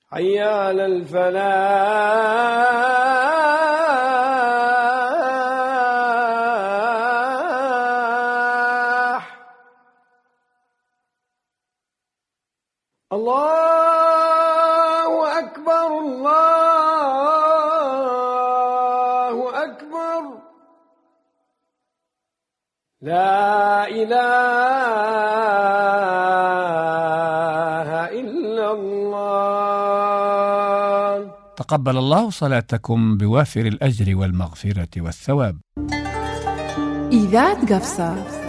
حي على الفلاح. الله أكبر الله أكبر، لا إله إلا الله. تقبل الله صلاتكم بوافر الأجر والمغفرة والثواب. إذاعة قفصة.